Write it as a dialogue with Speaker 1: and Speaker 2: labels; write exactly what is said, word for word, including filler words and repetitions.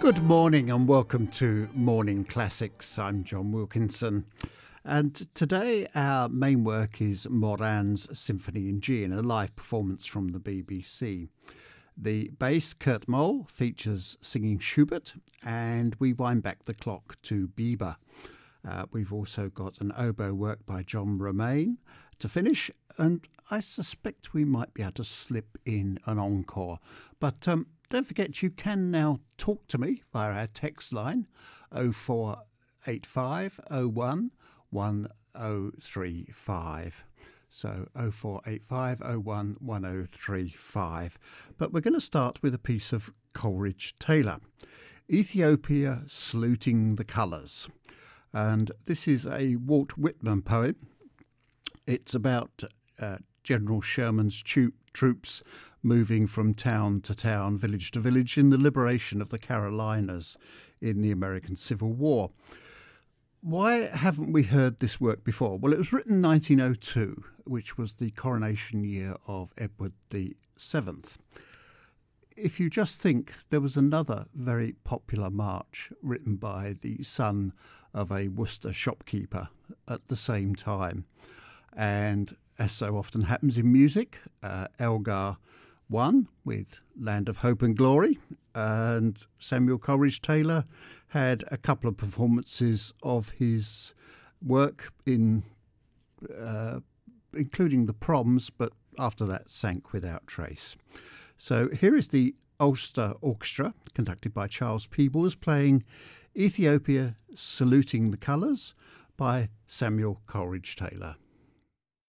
Speaker 1: Good morning and welcome to Morning Classics. I'm John Wilkinson, and today our main work is Moran's Symphony in G in a live performance from the B B C. The bass, Kurt Moll, features singing Schubert, and we wind back the clock to Bieber. Uh, we've also got an oboe work by John Romain to finish, and I suspect we might be able to slip in an encore. But um, don't forget, you can now talk to me via our text line oh four eight five oh one one oh three five. So oh four eight five oh one one oh three five. But we're going to start with a piece of Coleridge Taylor, Ethiopia Saluting the Colours. And this is a Walt Whitman poem. It's about uh, General Sherman's troop, troops moving from town to town, village to village in the liberation of the Carolinas in the American Civil War. Why haven't we heard this work before? Well, it was written in nineteen oh two, which was the coronation year of Edward the Seventh. If you just think, there was another very popular march written by the son of a Worcester shopkeeper at the same time. And as so often happens in music, uh, Elgar won with Land of Hope and Glory, and Samuel Coleridge Taylor had a couple of performances of his work, in uh, including the Proms, but after that sank without trace. So here is the Ulster Orchestra, conducted by Charles Peebles, playing Ethiopia Saluting the Colours by Samuel Coleridge Taylor.